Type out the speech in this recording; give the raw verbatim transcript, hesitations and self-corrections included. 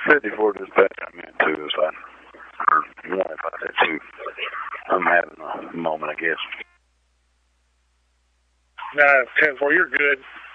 fifty-four dispatch, I'm in two is fine. Or one if I said two. I'm having a moment, I guess. No, ten four, you're good.